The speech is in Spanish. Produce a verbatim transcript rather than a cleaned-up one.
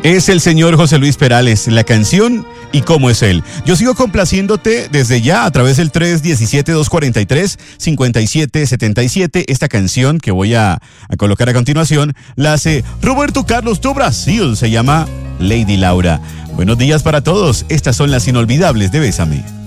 Es el señor José Luis Perales, la canción y cómo es él. Yo sigo complaciéndote desde ya a través del tres uno siete, dos cuatro tres, cinco siete siete siete. Esta canción que voy a, a colocar a continuación la hace Roberto Carlos do Brasil. Se llama Lady Laura. Buenos días para todos. Estas son las inolvidables de Bésame.